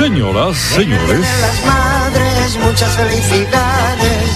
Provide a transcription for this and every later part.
Señoras, señores. Las madres, muchas felicidades.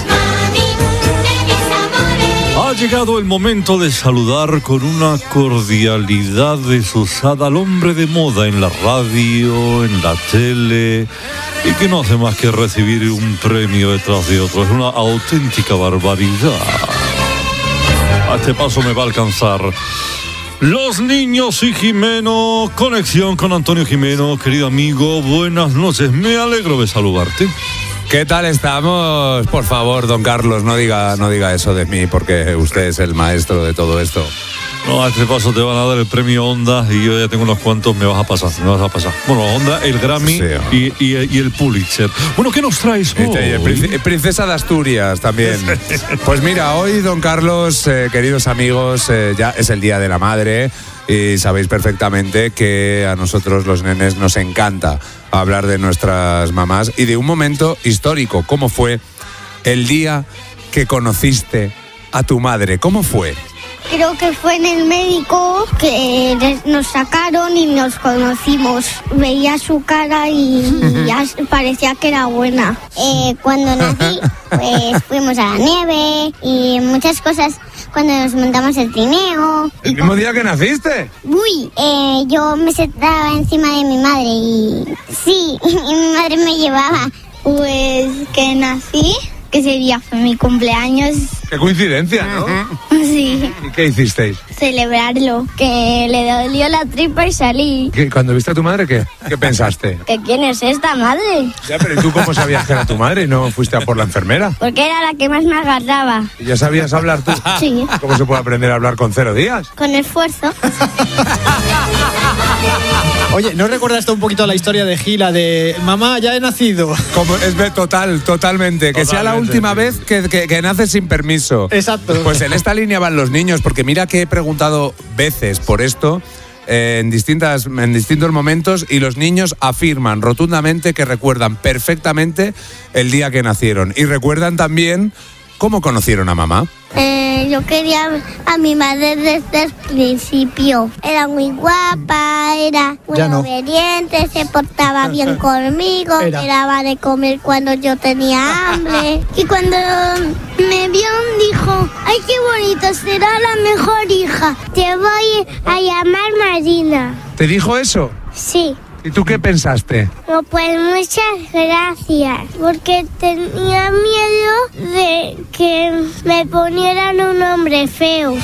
Ha llegado el momento de saludar con una cordialidad desusada al hombre de moda en la radio, en la tele, y que no hace más que recibir un premio detrás de otro. Es una auténtica barbaridad. A este paso me va a alcanzar. Los niños y Jimeno, conexión con Antonio Jimeno. Querido amigo, buenas noches, me alegro de saludarte. ¿Qué tal estamos? Por favor, don Carlos, no diga eso de mí, porque usted es el maestro de todo esto. No, a este paso te van a dar el premio Onda y yo ya tengo unos cuantos, me vas a pasar. Bueno, Onda, el Grammy, sí, y el Pulitzer. Bueno, ¿qué nos traes hoy? Princesa de Asturias también. Pues mira, hoy, don Carlos, queridos amigos, ya es el Día de la Madre y sabéis perfectamente que a nosotros los nenes nos encanta hablar de nuestras mamás y de un momento histórico. ¿Cómo fue el día que conociste a tu madre? ¿Cómo fue? Creo que fue en el médico que nos sacaron y nos conocimos. Veía su cara y ya parecía que era buena. Cuando nací, pues fuimos a la nieve y muchas cosas. Cuando nos montamos el trineo. ¿El mismo día que naciste? Uy, yo me sentaba encima de mi madre y sí, y mi madre me llevaba. Pues que nací, que ese día fue mi cumpleaños. Qué coincidencia, ¿no? Sí. ¿Y qué hicisteis? Celebrarlo, que le dolió la tripa y salí. Cuando viste a tu madre, ¿qué pensaste? ¿Que quién es esta madre? Ya, pero ¿y tú cómo sabías que era tu madre y no fuiste a por la enfermera? Porque era la que más me agarraba. ¿Y ya sabías hablar tú? Sí. ¿Cómo se puede aprender a hablar con 0 días? Con esfuerzo. Oye, ¿no recuerdas esto un poquito la historia de Gila de mamá, ya he nacido? Como es totalmente. Que sea la última vez que naces sin permiso. Exacto. Pues en esta línea van los niños, porque mira que he preguntado veces por esto en distintos momentos y los niños afirman rotundamente que recuerdan perfectamente el día que nacieron y recuerdan también cómo conocieron a mamá. Yo quería a mi madre desde el principio. Era muy guapa, era muy obediente, se portaba bien conmigo, me daba de comer cuando yo tenía hambre. Y cuando me vio dijo, ¡ay, qué bonito! Será la mejor hija. Te voy a llamar Marina. ¿Te dijo eso? Sí. ¿Y tú qué pensaste? No, pues muchas gracias, porque tenía miedo de que me ponieran un nombre feo.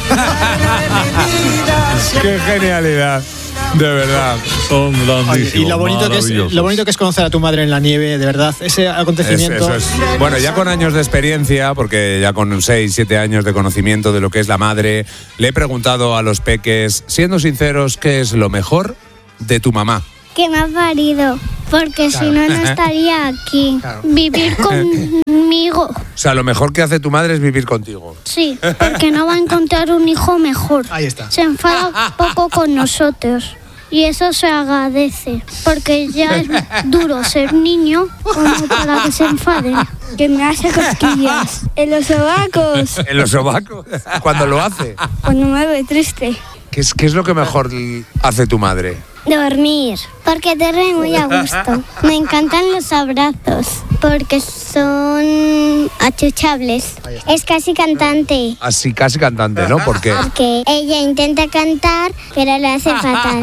¡Qué genialidad! De verdad. Son grandísimos. Y lo bonito que es conocer a tu madre en la nieve, de verdad. Ese acontecimiento. Eso es. Bueno, ya con años de experiencia, porque ya con 6, 7 años de conocimiento de lo que es la madre, le he preguntado a los peques, siendo sinceros, ¿qué es lo mejor de tu mamá? Que me ha parido, porque si no estaría aquí. Claro. Vivir conmigo. O sea, lo mejor que hace tu madre es vivir contigo. Sí, porque no va a encontrar un hijo mejor. Ahí está. Se enfada poco con nosotros. Y eso se agradece, porque ya es duro ser niño como para que se enfaden. Que me hace cosquillas en los sobacos. ¿En los sobacos? ¿Cuándo lo hace? Cuando me ve triste. ¿Qué es lo que mejor hace tu madre? Dormir, porque duerme muy a gusto. Me encantan los abrazos, porque son achuchables. Es casi cantante. Así, casi cantante, ¿no? ¿Por qué? Porque ella intenta cantar, pero le hace fatal.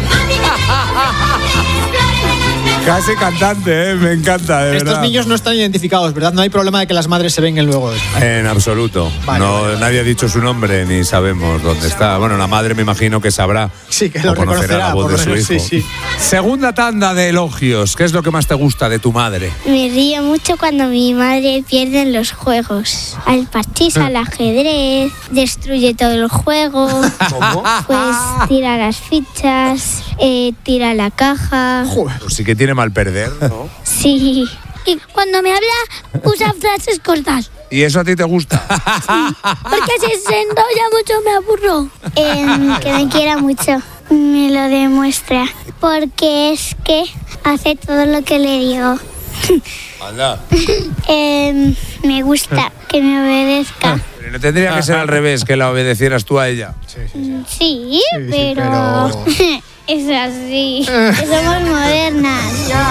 Casi cantante, me encanta, de verdad. Estos niños no están identificados, ¿verdad? No hay problema de que las madres se vengan luego. En absoluto. Vale. Nadie ha dicho su nombre ni sabemos dónde está. Bueno, la madre me imagino que sabrá. Sí, que lo reconocerá la voz de su hijo. Sí. Segunda tanda de elogios. ¿Qué es lo que más te gusta de tu madre? Me río mucho cuando mi madre pierde en los juegos. Al parchís, al ajedrez, destruye todo el juego. ¿Cómo? Pues tira las fichas, tira la caja. Joder, pues sí que tiene mal perder, ¿no? Sí. Y cuando me habla, usa frases cortas. ¿Y eso a ti te gusta? Sí, porque si se enrolla mucho me aburro. Que me quiera mucho. Me lo demuestra. Porque es que hace todo lo que le digo. Anda. Me gusta que me obedezca. Pero no tendría que ser al revés, que la obedecieras tú a ella. Sí, pero... es así. Que somos modernas.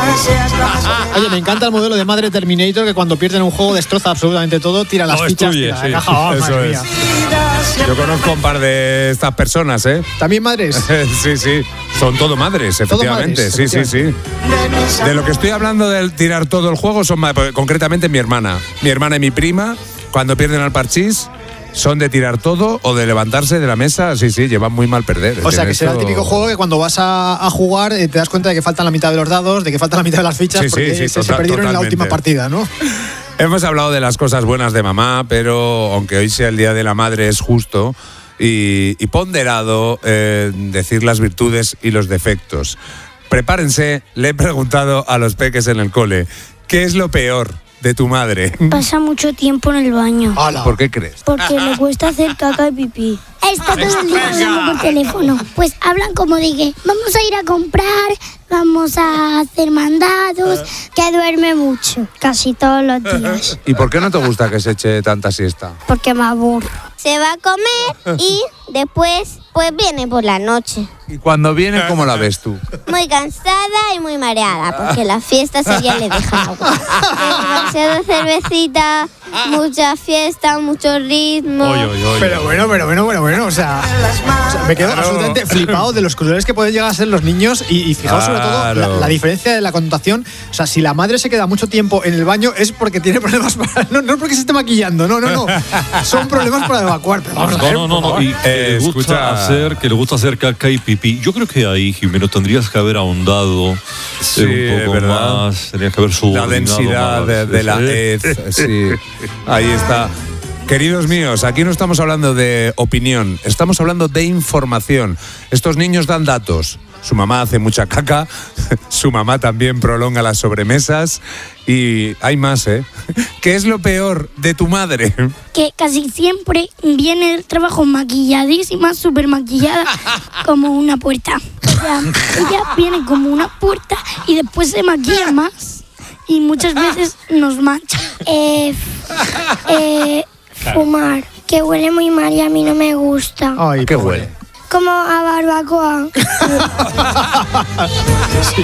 Oye, me encanta el modelo de madre Terminator que cuando pierde en un juego destroza absolutamente todo, tira las fichas, tira la caja. Oh, madre mía. Yo conozco un par de estas personas, ¿eh? ¿También madres? Sí. Son todo madres, efectivamente. Todo madres, Sí. De lo que estoy hablando del tirar todo el juego son concretamente mi hermana. Mi hermana y mi prima, cuando pierden al parchís, son de tirar todo o de levantarse de la mesa. Sí, llevan muy mal perder. O sea, que será el típico juego que cuando vas a jugar te das cuenta de que faltan la mitad de los dados, de que faltan la mitad de las fichas, porque se perdieron en la última partida, ¿no? Hemos hablado de las cosas buenas de mamá, pero aunque hoy sea el Día de la Madre, es justo y ponderado decir las virtudes y los defectos. Prepárense, le he preguntado a los peques en el cole, ¿qué es lo peor de tu madre? Pasa mucho tiempo en el baño. ¡Hala! ¿Por qué crees? Porque le cuesta hacer caca y pipí. Está todo el día hablando por teléfono. Pues hablan como de vamos a ir a comprar, vamos a hacer mandados, que duerme mucho, casi todos los días. ¿Y por qué no te gusta que se eche tanta siesta? Porque me aburro. Se va a comer y después pues viene por la noche. ¿Y cuando viene, cómo la ves tú? Muy cansada y muy mareada, porque las fiestas ella le deja agua. Demasiada cervecita, mucha fiesta, mucho ritmo. Pero bueno, o sea, me quedo absolutamente flipado de los crueles que pueden llegar a ser los niños y fijaos sobre todo la diferencia de la connotación. O sea, si la madre se queda mucho tiempo en el baño es porque tiene problemas para... No es porque se esté maquillando, no. Son problemas para evacuar. Pero vamos a ver, no. Y que le gusta hacer caca y pipí. Yo creo que ahí, Jimeno, tendrías que haber ahondado un poco más. Tendrías que haber subordinado la densidad más. de la hez. Sí, ahí está. Queridos míos, aquí no estamos hablando de opinión, estamos hablando de información. Estos niños dan datos. Su mamá hace mucha caca, su mamá también prolonga las sobremesas y hay más, ¿eh? ¿Qué es lo peor de tu madre? Que casi siempre viene del trabajo maquilladísima, súper maquillada, como una puerta. O sea, ella viene como una puerta y después se maquilla más y muchas veces nos mancha. Fumar, que huele muy mal y a mí no me gusta. Ay, ¿qué huele? Como a barbacoa. Sí.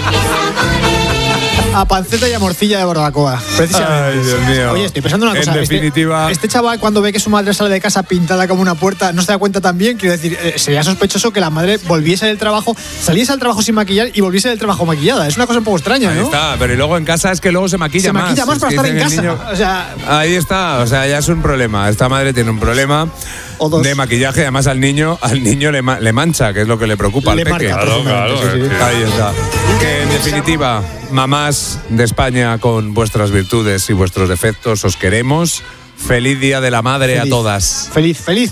A panceta y a morcilla de barbacoa, precisamente. Ay, Dios mío. Oye, estoy pensando una cosa. En definitiva... Este chaval, cuando ve que su madre sale de casa pintada como una puerta, no se da cuenta también. Quiero decir, sería sospechoso que la madre volviese del trabajo, saliese al trabajo sin maquillar y volviese del trabajo maquillada. Es una cosa un poco extraña, ¿no? Ahí está, pero y luego en casa es que luego se maquilla más. Se maquilla más para estar en casa. Niño... O sea... Ahí está, o sea, ya es un problema. Esta madre tiene un problema de maquillaje. Además, al niño le mancha, que es lo que le preocupa al peque. Claro. Ahí está. Que en definitiva, mamás de España, con vuestras virtudes y vuestros defectos, os queremos. Feliz Día de la Madre a todas. Feliz. Feliz.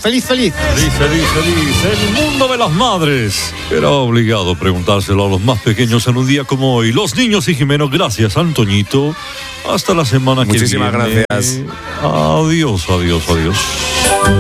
El mundo de las madres. Era obligado preguntárselo a los más pequeños en un día como hoy. Los niños y Jimeno, gracias, Antoñito. Hasta la semana que viene. Muchísimas gracias. Adiós.